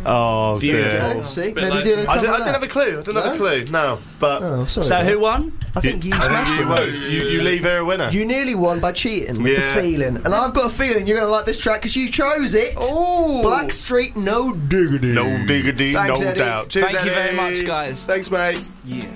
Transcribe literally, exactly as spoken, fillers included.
Oh, Beautiful. dear. See, Bit maybe like- do a I, cover did, I of didn't that. have a clue. I didn't No? have a clue. No, but Oh, sorry. So about who that. won? I think you, I smashed think you, him. won't. you you leave here a winner. You nearly won by cheating with Yeah. the feeling, and I've got a feeling you're going to like this track because you chose it. Oh, Blackstreet, No Diggity. no diggity, Thanks, no Eddie. doubt. Cheers, Thank you very Eddie. much, guys. Thanks, mate. Yeah.